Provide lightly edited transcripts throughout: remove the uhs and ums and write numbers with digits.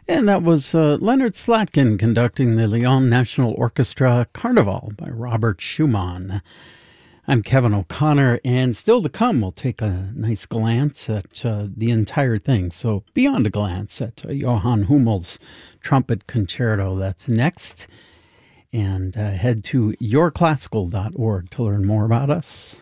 And that was Leonard Slatkin conducting the Lyon National Orchestra Carnival by Robert Schumann. I'm Kevin O'Connor, and still to come, we'll take a nice glance at the entire thing. So beyond a glance at Johann Hummel's Trumpet Concerto, that's next. And head to yourclassical.org to learn more about us.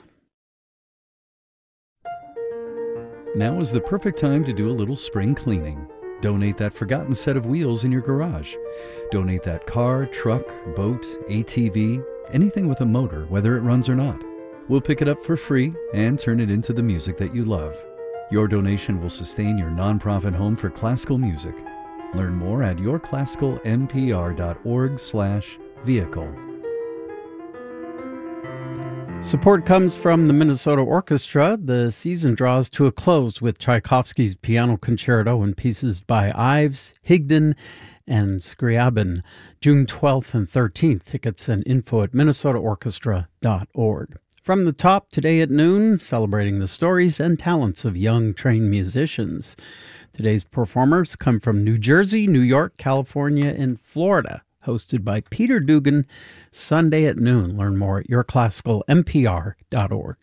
Now is the perfect time to do a little spring cleaning. Donate that forgotten set of wheels in your garage. Donate that car, truck, boat, ATV, anything with a motor, whether it runs or not. We'll pick it up for free and turn it into the music that you love. Your donation will sustain your nonprofit home for classical music. Learn more at yourclassicalmpr.org/vehicle. Support comes from the Minnesota Orchestra. The season draws to a close with Tchaikovsky's Piano Concerto and pieces by Ives, Higdon, and Scriabin, June 12th and 13th. Tickets and info at minnesotaorchestra.org. From the top, today at noon, celebrating the stories and talents of young trained musicians. Today's performers come from New Jersey, New York, California, and Florida. Hosted by Peter Dugan, Sunday at noon. Learn more at yourclassicalmpr.org.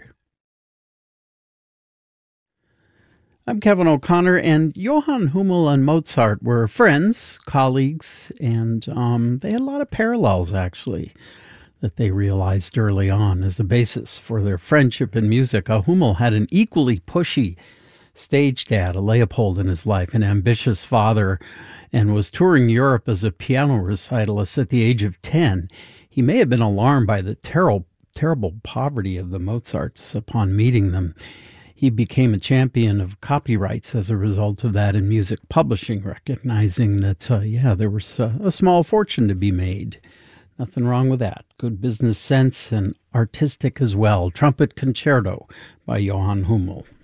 I'm Kevin O'Connor, and Johann Hummel and Mozart were friends, colleagues, and they had a lot of parallels, actually, that they realized early on as a basis for their friendship in music. Hummel had an equally pushy stage dad, Leopold, in his life, an ambitious father, and was touring Europe as a piano recitalist at the age of 10. He may have been alarmed by the terrible poverty of the Mozarts upon meeting them. He became a champion of copyrights as a result of that in music publishing, recognizing that, there was a small fortune to be made. Nothing wrong with that. Good business sense and artistic as well. Trumpet Concerto by Johann Hummel.